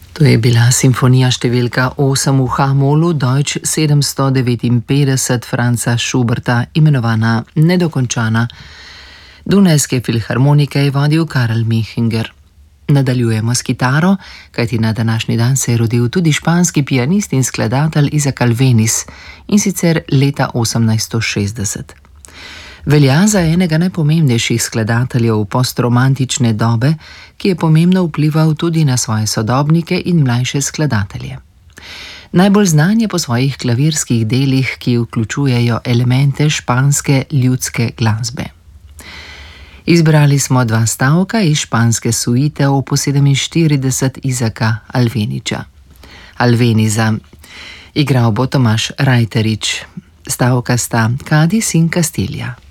To je bila simfonija številka 8 v H-molu, Deutsch 759 Franza Schuberta, imenovana Nedokončana. Dunajske filharmonike je vodil Karl Mechinger. Nadaljujemo s kitaro, kajti na današnji dan se je rodil tudi španski pianist in skladatelj Isaac Albéniz, in sicer leta 1860. Velja za enega najpomembnejših skladateljev postromantične dobe, ki je pomembno vplival tudi na svoje sodobnike in mlajše skladatelje. Najbolj znan je po svojih klavirskih delih, ki vključujejo elemente španske ljudske glasbe. Izbrali smo 2 stavka iz španske suite op. 47 Isaaca Albéniza. Igral bo Tomaž Rajterič. Stavka sta Cádiz in Castilla.